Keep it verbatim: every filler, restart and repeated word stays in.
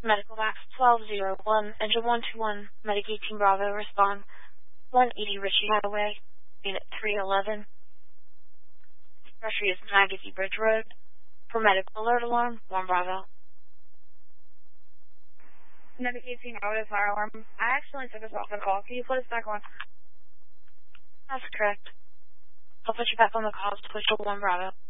Medical Max twelve oh one, Engine one two one, Medic eighteen Bravo, respond. one eighty Ritchie Highway, Unit three eleven. Pressure is Magazine Bridge Road. For medical alert alarm, one Bravo. Medic eighteen Bravo, fire alarm. I accidentally took us off the call. Can you put us back on? That's correct. I'll put you back on the call, switch to one Bravo.